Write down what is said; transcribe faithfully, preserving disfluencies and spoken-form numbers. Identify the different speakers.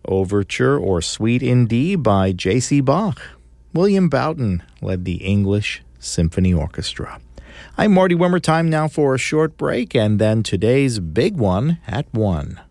Speaker 1: Overture or Suite in D by J C Bach. William Boughton led the English Symphony Orchestra. I'm Marty Wimmer. Time now for a short break, and then today's big one at one.